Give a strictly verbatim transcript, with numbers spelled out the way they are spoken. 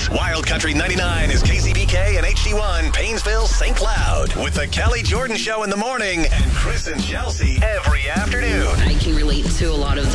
News. Wild Country ninety-nine is K C B K and H D one, Painesville, Saint Cloud. With the Kelly Jordan Show in the morning and Chris and Chelsea every afternoon. I can relate to a lot of the